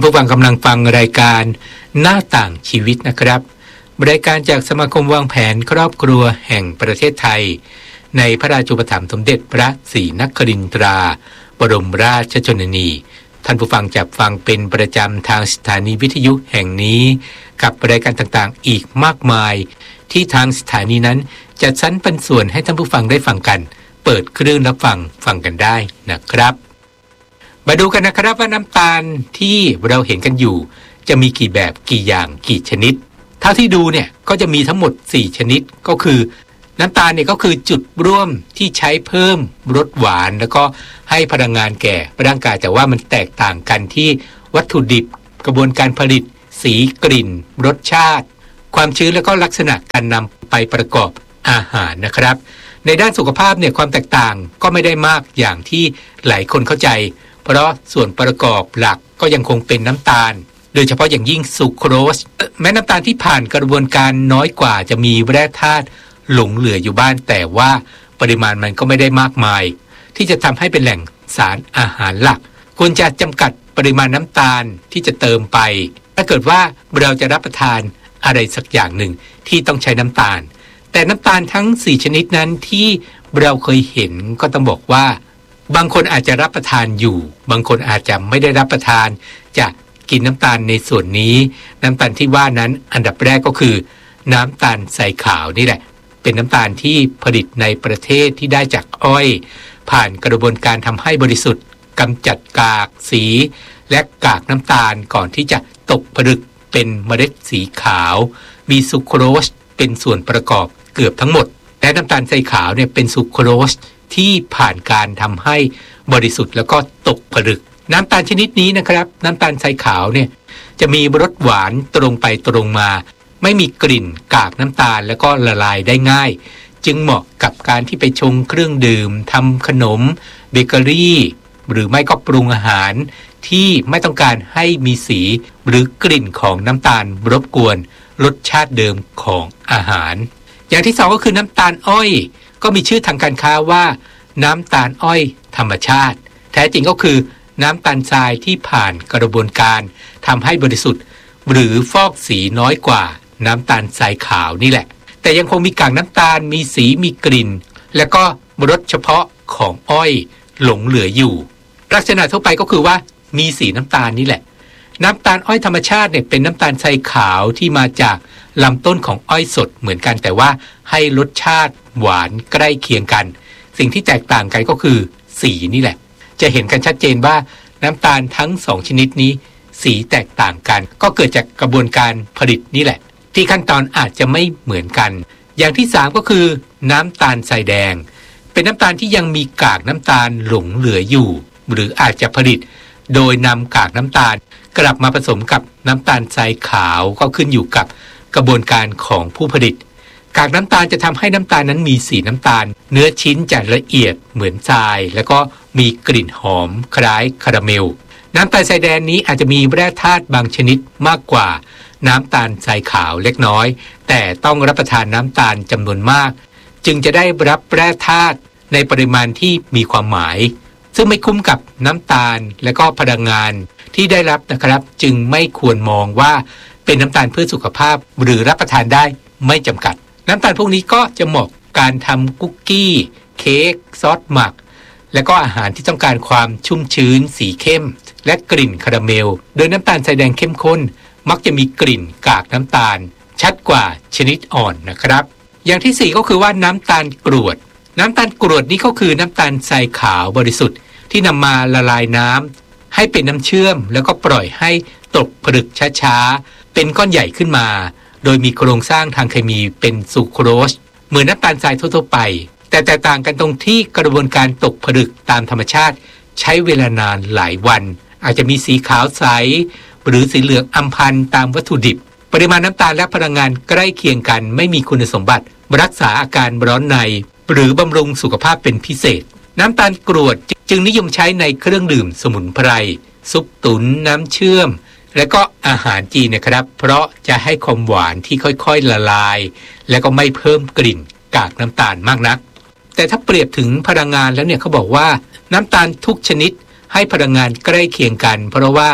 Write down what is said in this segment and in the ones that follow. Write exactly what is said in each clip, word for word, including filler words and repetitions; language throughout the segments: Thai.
ผู้ฟังกำลังฟังรายการหน้าต่างชีวิตนะครับรายการจากสมาคมวางแผนครอบครัวแห่งประเทศไทยในพระราชูปถัมภ์สมเด็จพระศรีนครินทราบรมราชชนนีท่านผู้ฟังจะฟังเป็นประจำทางสถานีวิทยุแห่งนี้กับรายการต่างๆอีกมากมายที่ทางสถานีนั้นจัดสรรปันส่วนให้ท่านผู้ฟังได้ฟังกันเปิดเครื่องรับฟังฟังกันได้นะครับมาดูกันนะครับว่าน้ำตาลที่เราเห็นกันอยู่จะมีกี่แบบกี่อย่างกี่ชนิดเท่าที่ดูเนี่ยก็จะมีทั้งหมดสี่ชนิดก็คือน้ำตาลเนี่ยก็คือจุดร่วมที่ใช้เพิ่มรสหวานแล้วก็ให้พลังงานแก่ร่างกายแต่ว่ามันแตกต่างกันที่วัตถุดิบกระบวนการผลิตสีกลิ่นรสชาติความชื้นแล้วก็ลักษณะการนำไปประกอบอาหารนะครับในด้านสุขภาพเนี่ยความแตกต่างก็ไม่ได้มากอย่างที่หลายคนเข้าใจเพราะส่วนประกอบหลักก็ยังคงเป็นน้ำตาลโดยเฉพาะอย่างยิ่งซูโครสแม้น้ำตาลที่ผ่านกระบวนการน้อยกว่าจะมีแร่ธาตุหลงเหลืออยู่บ้างแต่ว่าปริมาณมันก็ไม่ได้มากมายที่จะทำให้เป็นแหล่งสารอาหารหลักควรจะจำกัดปริมาณน้ำตาลที่จะเติมไปถ้าเกิดว่าเราจะรับประทานอะไรสักอย่างหนึ่งที่ต้องใช้น้ำตาลแต่น้ำตาลทั้งสี่ชนิดนั้นที่เราเคยเห็นก็ต้องบอกว่าบางคนอาจจะรับประทานอยู่บางคนอาจจะไม่ได้รับประทานจะกินน้ำตาลในส่วนนี้น้ำตาลที่ว่านั้นอันดับแรกก็คือน้ำตาลทรายขาวนี่แหละเป็นน้ำตาลที่ผลิตในประเทศที่ได้จากอ้อยผ่านกระบวนการทำให้บริสุทธิ์กำจัดกากสีและกากน้ำตาลก่อนที่จะตกผลึกเป็นเมล็ดสีขาวมีซูโครสเป็นส่วนประกอบเกือบทั้งหมดและน้ำตาลทรายขาวเนี่ยเป็นซูโครสที่ผ่านการทำให้บริสุทธิ์แล้วก็ตกผลึกน้ำตาลชนิดนี้นะครับน้ำตาลทรายขาวเนี่ยจะมีรสหวานตรงไปตรงมาไม่มีกลิ่นกากน้ำตาลแล้วก็ละลายได้ง่ายจึงเหมาะกับการที่ไปชงเครื่องดื่มทำขนมเบเกอรี่หรือไม่ก็ปรุงอาหารที่ไม่ต้องการให้มีสีหรือกลิ่นของน้ำตาลรบกวนรสชาติเดิมของอาหารอย่างที่สองก็คือน้ำตาลอ้อยก็มีชื่อทางการค้าว่าน้ำตาลอ้อยธรรมชาติแท้จริงก็คือน้ำตาลทรายที่ผ่านกระบวนการทำให้บริสุทธิ์หรือฟอกสีน้อยกว่าน้ำตาลทรายขาวนี่แหละแต่ยังคงมีกากน้ำตาลมีสีมีกลิ่นและก็รสเฉพาะของอ้อยหลงเหลืออยู่ลักษณะทั่วไปก็คือว่ามีสีน้ำตาลนี่แหละน้ำตาลอ้อยธรรมชาติเนี่ยเป็นน้ำตาลทรายขาวที่มาจากลำต้นของอ้อยสดเหมือนกันแต่ว่าให้รสชาติหวานใกล้เคียงกันสิ่งที่แตกต่างกันก็คือสีนี่แหละจะเห็นกันชัดเจนว่าน้ำตาลทั้งสองชนิดนี้สีแตกต่างกันก็เกิดจากกระบวนการผลิตนี่แหละที่ขั้นตอนอาจจะไม่เหมือนกันอย่างที่สามก็คือน้ำตาลทรายแดงเป็นน้ำตาลที่ยังมีกากน้ำตาลหลงเหลืออยู่หรืออาจจะผลิตโดยนำกากน้ำตาลกลับมาผสมกับน้ำตาลทรายขาวก็ขึ้นอยู่กับกระบวนการของผู้ผลิตกากน้ำตาลจะทำให้น้ำตาลนั้นมีสีน้ำตาลเนื้อชิ้นจะละเอียดเหมือนทรายแล้วก็มีกลิ่นหอมคล้ายคาราเมลน้ำตาลทรายแดงนี้อาจจะมีแร่ธาตุบางชนิดมากกว่าน้ำตาลทรายขาวเล็กน้อยแต่ต้องรับประทานน้ำตาลจำนวนมากจึงจะได้รับแร่ธาตุในปริมาณที่มีความหมายซึ่งไม่คุ้มกับน้ำตาลและก็พลังงานที่ได้รับนะครับจึงไม่ควรมองว่าเป็นน้ำตาลเพื่อสุขภาพหรือรับประทานได้ไม่จำกัดน้ำตาลพวกนี้ก็จะเหมาะการทำคุกกี้เค้กซอสหมักและก็อาหารที่ต้องการความชุ่มชื้นสีเข้มและกลิ่นคาราเมลโดยน้ำตาลทรายแดงเข้มข้นมักจะมีกลิ่นกากน้ำตาลชัดกว่าชนิดอ่อนนะครับอย่างที่สี่ก็คือว่าน้ำตาลกรวดน้ำตาลกรวดนี้ก็คือน้ำตาลทรายขาวบริสุทธิ์ที่นำมาละลายน้ำให้เป็นน้ำเชื่อมแล้วก็ปล่อยให้ตกผลึกช้าๆเป็นก้อนใหญ่ขึ้นมาโดยมีโครงสร้างทางเคมีเป็นซูโครสเหมือนน้ำตาลทรายทั่วๆไปแต่แตกต่างกันตรงที่กระบวนการตกผลึกตามธรรมชาติใช้เวลานานหลายวันอาจจะมีสีขาวใสหรือสีเหลืองอำพันตามวัตถุดิบปริมาณน้ำตาลและพลังงานใกล้เคียงกันไม่มีคุณสมบัติรักษาอาการร้อนในหรือบำรุงสุขภาพเป็นพิเศษน้ำตาลกรวดจึงนิยมใช้ในเครื่องดื่มสมุนไพรซุปตุ๋นน้ำเชื่อมและก็อาหารจีนนะครับเพราะจะให้ความหวานที่ค่อยๆละลายและก็ไม่เพิ่มกลิ่นกากน้ำตาลมากนักแต่ถ้าเปรียบถึงพลังงานแล้วเนี่ยเขาบอกว่าน้ำตาลทุกชนิดให้พลังงานใกล้เคียงกันเพราะว่า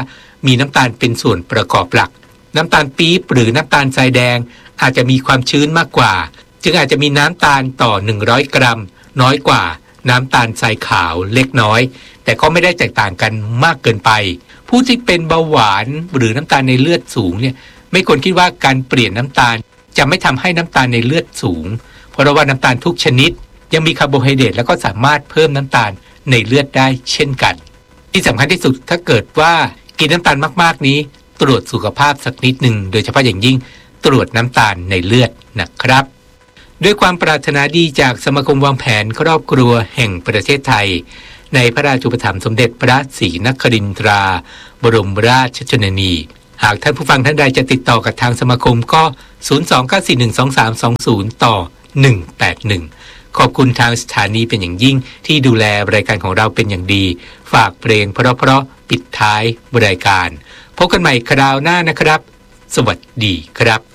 มีน้ำตาลเป็นส่วนประกอบหลักน้ำตาลปี๊บหรือน้ำตาลทรายแดงอาจจะมีความชื้นมากกว่าจึงอาจจะมีน้ำตาลต่อหนึ่งร้อยกรัมน้อยกว่าน้ำตาลทรายขาวเล็กน้อยแต่ก็ไม่ได้แตกต่างกันมากเกินไปผู้ที่เป็นเบาหวานหรือน้ำตาลในเลือดสูงเนี่ยไม่ควรคิดว่าการเปลี่ยนน้ำตาลจะไม่ทำให้น้ำตาลในเลือดสูงเพราะว่าน้ำตาลทุกชนิดยังมีคาร์โบไฮเดรตแล้วก็สามารถเพิ่มน้ำตาลในเลือดได้เช่นกันที่สำคัญที่สุดถ้าเกิดว่ากินน้ำตาลมากๆนี้ตรวจสุขภาพสักนิดหนึ่งโดยเฉพาะอย่างยิ่งตรวจน้ำตาลในเลือดนะครับด้วยความปรารถนาดีจากสมาคมวางแผนครอบครัวแห่งประเทศไทยในพระราชูปถัมภ์สมเด็จพระศรีนครินทราบรมราชชนนีหากท่านผู้ฟังท่านใดจะติดต่อกับทางสมาคมก็ศูนย์ สอง เก้า สี่ หนึ่ง สอง สาม สอง ศูนย์ต่อหนึ่งแปดหนึ่งขอบคุณทางสถานีเป็นอย่างยิ่งที่ดูแลรายการของเราเป็นอย่างดีฝากเพลงเพราะๆปิดท้ายรายการพบกันใหม่คราวหน้านะครับสวัสดีครับ